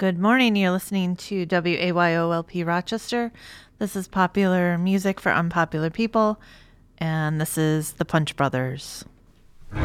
Good morning. You're listening to WAYOLP Rochester. This is popular music for unpopular people, and this is the Punch Brothers.